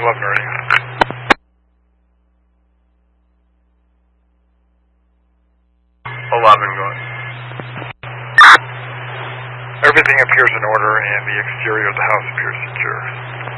11 already. Going. Everything appears in order and the exterior of the house appears secure.